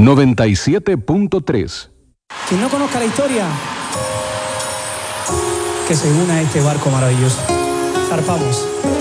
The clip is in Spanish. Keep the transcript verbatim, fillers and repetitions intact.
noventa y siete punto tres. Quien no conozca la historia, que se una a este barco maravilloso. Zarpamos.